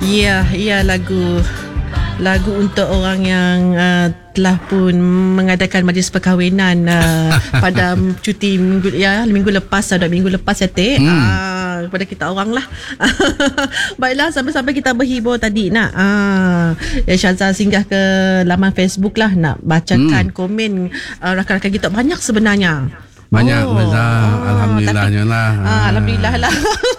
Ya, lagu untuk orang yang telah pun mengadakan majlis perkahwinan pada cuti minggu lepas atau minggu lepas ya Tek. Kepada kita orang lah. Baiklah, sampai-sampai kita berhibur tadi nak Syazah singgah ke laman Facebook lah nak bacakan komen rakan-rakan kita. Banyak sebenarnya. Banyak Alhamdulillahnya lah. Alhamdulillah lah.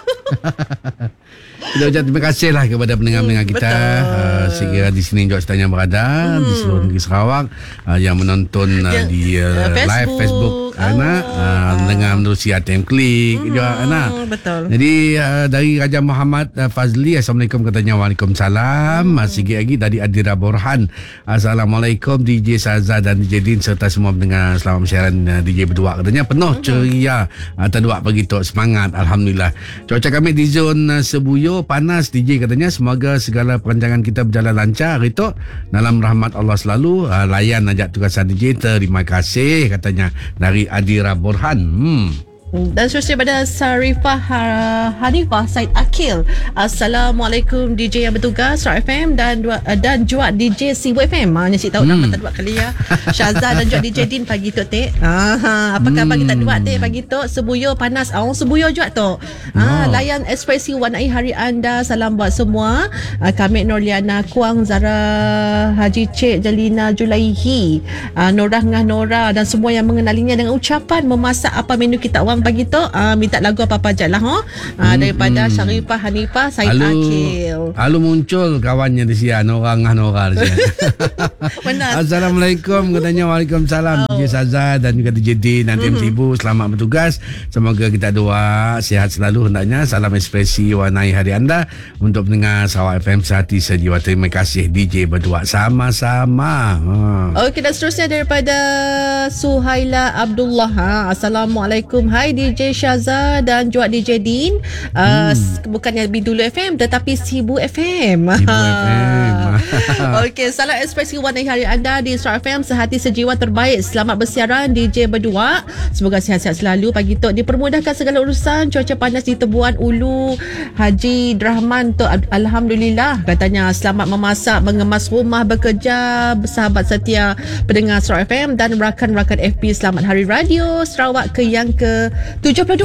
Kita ucap terima kasih lah kepada pendengar-pendengar kita sekira di sini juga sedang berada di seluruh negeri Sarawak yang menonton di live Facebook dengan menerusi ATM Klik juga betul. Jadi dari Raja Muhammad Fazli, Assalamualaikum katanya. Waalaikumsalam. Sikit lagi dari Adira Borhan, Assalamualaikum DJ Saza dan DJ Din serta semua pendengar, selamat siaran DJ berdua katanya. Penuh ceria terduak pagi tu, semangat Alhamdulillah. Cuaca kami di zon Sebuyo panas DJ katanya. Semoga segala perancangan kita berjalan lancar hari tu dalam rahmat Allah selalu. Layan ajak tugasan DJ, terima kasih katanya dari Adira Borhan. Dan seterusnya pada Sarifah Hanifah Said Akil, Assalamualaikum DJ yang bertugas Star FM dan juga DJ Sibu FM. Cik tahu nama tak dua kali ya. Syazah dan juga DJ Din pagi tu Tek. Apa khabar kita dua Tek pagi tu? Sebuyo panas. Sebuyo juga tu. Layan ekspresi warnai hari anda. Salam buat semua. Kami Norliana Kuang, Zara Haji Cik Jalina Julaihi, Norah Ngah Nora dan semua yang mengenalinya dengan ucapan memasak apa menu kita awang pagi tu. Minta lagu apa-apa je lah daripada Syarifah Hanifah Said Akil. Lalu muncul kawannya di sini, Nora Ngah Nora di sini. Assalamualaikum katanya. Waalaikumsalam DJ Saza dan juga DJ Din dan tim Sibu, selamat bertugas. Semoga kita doa sihat selalu hendaknya. Salam ekspresi warnai hari anda untuk pendengar Sarawak FM sehati sejiwa. Terima kasih DJ berdua, sama-sama. Okey, dan seterusnya daripada Suhaila Abdullah. Assalamualaikum. Hai DJ Syazah dan juga DJ Din. Bukannya Bintulu FM tetapi Sibu FM. Okey, salam ekspresi warnai hari anda di Star FM sehati sejiwa terbaik. Selamat bersiaran DJ berdua. Semoga sihat-sihat selalu pagi tu. Dipermudahkan segala urusan. Cuaca panas di Tebuan Ulu. Haji Drahman tu Alhamdulillah katanya. Selamat memasak, mengemas rumah, bekerja. Bersahabat setia pendengar Star FM dan rakan-rakan FB. Selamat Hari Radio Sarawak ke yang ke-72.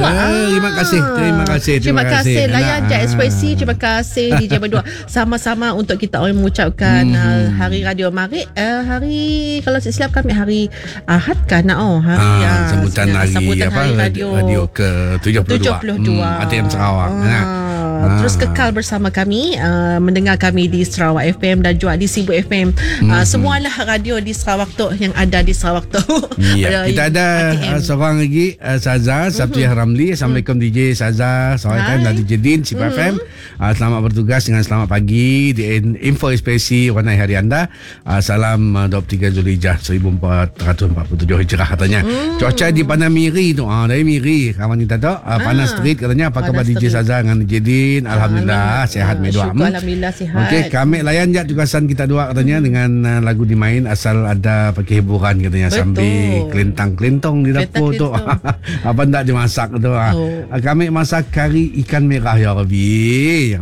Terima kasih. Layan je ekspresi. Terima kasih DJ berdua. Sama-sama untuk kita orang mengucapkan Hari Radio Marik. Hari, kalau saya silap kami hari Ahad kan? Sambutan hari radio ke-72 ATM Sarawak. Terus kekal bersama kami, mendengar kami di Sarawak FM dan juga di Sibu FM. Semualah radio di Sarawak tu yang ada di Sarawak tu. Kita ada seorang lagi, Saza Sabtiah Ramli. Assalamualaikum DJ Saza Sarawak FM dan DJ Din Sibu FM. Selamat bertugas dengan selamat pagi di info ekspresi warnai hari anda. Salam 23 Zulhijjah 1447 Hijrah katanya. Cuaca di Panamiri tu, dari Miri kawan kita tu, panas terik katanya. Apa khabar DJ Saza dengan DJ Din? Alhamdulillah sihat medua. Alhamdulillah sihat. Okey, kami layan je tugasan kita dua katanya dengan lagu dimain asal ada pakai hiburan katanya. Sambil kelintang-kelintong di dapur tu. Apa ndak dimasak tu. Kami masak kari ikan merah ya Rabbi.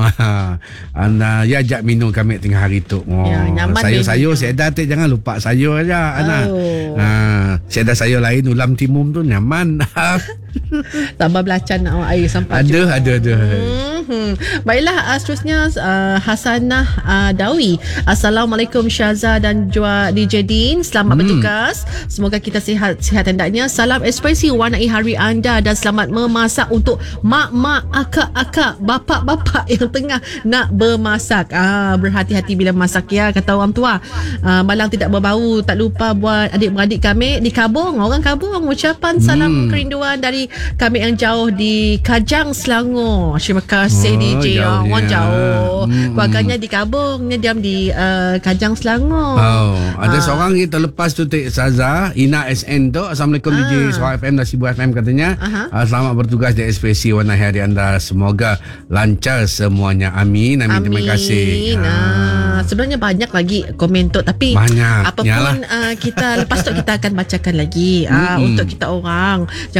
Anda ya ajak minum kami tengah hari tu. Sayur-sayur saya dah jangan lupa sayur aja Ana. Saya ada sayur lain ulam timum tu nyaman. Tambah belacan air sampai ada. Baiklah, seterusnya Hasanah Dawi. Assalamualaikum Syazah dan juga DJ Din. Selamat bertugas. Semoga kita sihat hendaknya. Salam ekspresi warnai hari anda dan selamat memasak untuk mak-mak, akak-akak, bapa-bapa yang tengah nak bermasak. Berhati-hati bila masak ya, kata orang tua. Malang tidak berbau. Tak lupa buat adik-beradik kami di Kabung. Orang Kabung ucapan salam kerinduan dari kami yang jauh di Kajang, Selangor. Terima kasih DJ. Orang jauh. Keluarganya di Kabung, ni diam di Kajang, Selangor. Ada seorang kita lepas tu Saza Ina SN tu. Assalamualaikum DJ Sarawak FM dan Sibu FM katanya. Selamat bertugas di ekspresi warna hari anda. Semoga lancar semuanya. Amin. Terima kasih. Sebenarnya banyak lagi komen tu, tapi banyak. Apapun kita lepas tu kita akan bacakan lagi untuk kita orang. Jangan risaulah.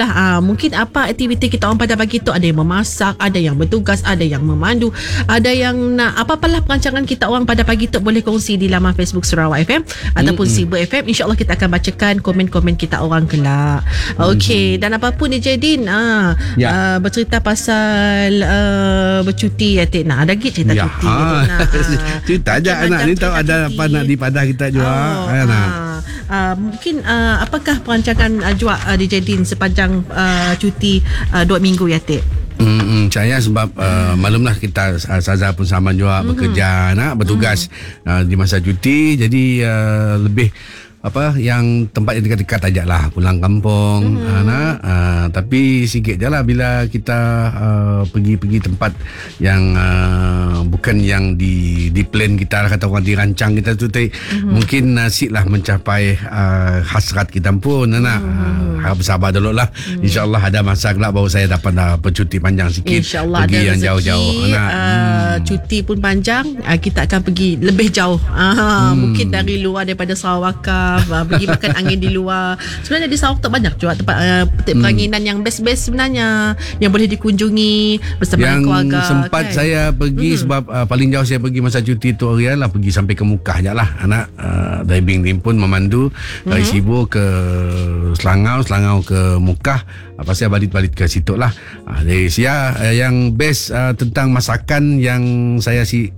itulah mungkin apa aktiviti kita orang pada pagi tu, ada yang memasak, ada yang bertugas, ada yang memandu, ada yang nak apa-apalah perancangan kita orang pada pagi tu, boleh kongsi di laman Facebook Sarawak FM ataupun Sibu FM. InsyaAllah kita akan bacakan komen-komen kita orang kelak. Okey, dan apapun DJ Din bercerita pasal bercuti ya Tik. Nak ada lagi cerita cuti cerita aja anak ni tahu ada apa nak di Padah kita juga. Mungkin apakah perancangan DJ Din sepanjang cuti 2 minggu ya Tik? Saya sebab maklumlah kita Saza pun sama juga bekerja bertugas di masa cuti, jadi lebih yang tempat yang dekat-dekat aja lah, pulang kampung tapi sikit je lah bila kita pergi tempat yang bukan yang di plan kita lah, kata orang dirancang kita tu mungkin nasib lah mencapai hasrat kita pun harap bersabar dulu lah. InsyaAllah ada masa kelak baru saya dapat bercuti panjang sikit, InsyaAllah pergi yang jauh-jauh. Cuti pun panjang, kita akan pergi lebih jauh, mungkin dari luar daripada Sarawak, pergi makan angin di luar. Sebenarnya di Sarawak tak banyak juga tempat petik peranginan yang best-best sebenarnya, yang boleh dikunjungi bersama yang keluarga. Yang sempat saya pergi sebab paling jauh saya pergi masa cuti tu lah, pergi sampai ke Mukah je lah anak. Diving team pun memandu dari Sibu ke Selangau ke Mukah. Lepas saya balik ke situ lah. Dari saya yang best tentang masakan yang saya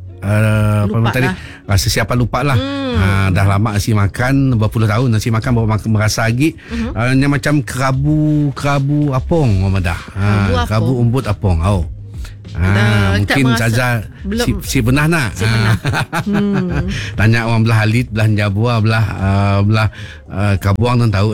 sesiapa lupa lah. Dah lama nasi makan, berpuluh tahun nasi makan baru merasa lagi yang macam kerabu apong kerabu umbut apong. Mungkin Saza si pernah nak tanya orang belah Halit, belah Jabua, belah Kabuang tu tahu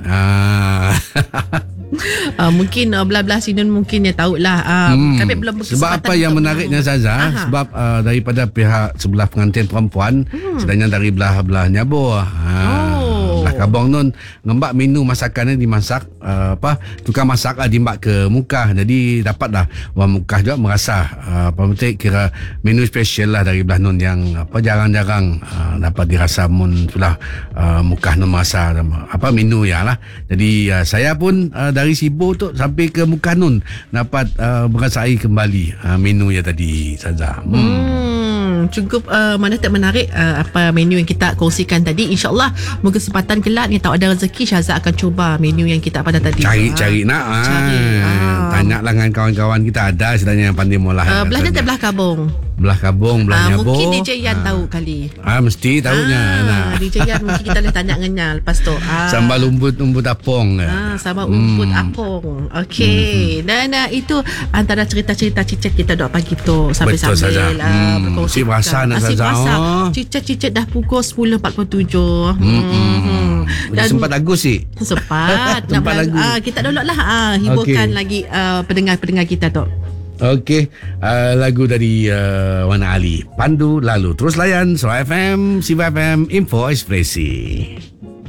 mungkin belah-belah sini mungkin tahu lah. Kami belum berkesempatan. Sebab apa yang menariknya Saza, sebab daripada pihak sebelah pengantin perempuan, sedangkan dari belah Nyabur, belah Kabong nun, ngembak menu masakannya dimasak, tukang masak dimbak ke Mukah. Jadi dapatlah orang Mukah juga merasa kira menu spesial lah dari belah nun yang jarang-jarang dapat dirasa mun belah Mukah nun merasa menu ya lah. Jadi saya pun dari Sibu tu sampai ke Mukah nun dapat merasai kembali menu yang tadi Saza. Cukup mana tak menarik apa menu yang kita kongsikan tadi. InsyaAllah mungkin kesempatan kelak ni, tahu ada rezeki, Syazza akan cuba menu yang kita pada tadi. Cari tanya lah dengan kawan-kawan kita, ada sebenarnya yang pandai molah. Belah ni tak belah Kabong. Belah Kabong, belah Nyabur. Mungkin DJ Yan tahu kali. Mesti tahunya. DJ Yan mungkin kita boleh tanya dengan lepas tu. Sambal umbut apong. Sambal umbut apong. Okey. Dan itu antara cerita-cerita cicit kita dok pagi tu sambil-sambil berkongsi. Rasa nak Saza. Cicit dah pukul 10.47. Dan sempat Agus sih. Sempat. Sempat lagu. Kita download lah hiburkan lagi pendengar-pendengar kita tu. Okey, lagu dari Wana Ali, Pandu Lalu. Terus layan Sarawak FM, Sibu FM, Info Ekspresi.